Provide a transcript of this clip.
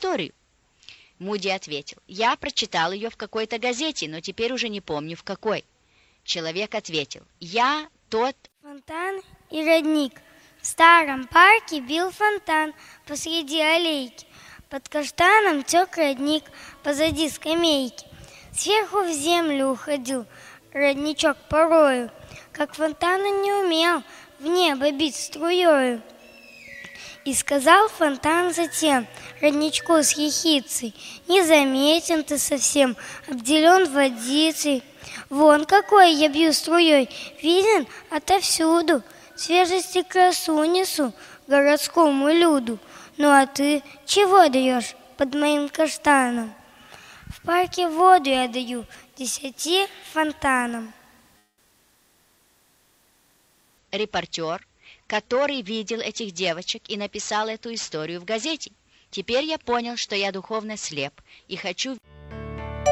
историю? Муди ответил: «Я прочитал ее в какой-то газете, но теперь уже не помню в какой». Человек ответил: «Я тот...» Фонтан и родник. В старом парке бил фонтан посреди аллейки. Под каштаном тек родник позади скамейки. Сверху в землю уходил родничок порою, как фонтан он не умел в небо бить струёю. И сказал фонтан затем родничку с ехицей: «Незаметен ты совсем, обделен водицей. Вон какой я бью струей, виден отовсюду. Свежесть и красу несу городскому люду. Ну а ты чего даешь под моим каштаном?» В парке воду я даю 10 фонтанам. Репортер, который видел этих девочек и написал эту историю в газете. Теперь я понял, что я духовно слеп и хочу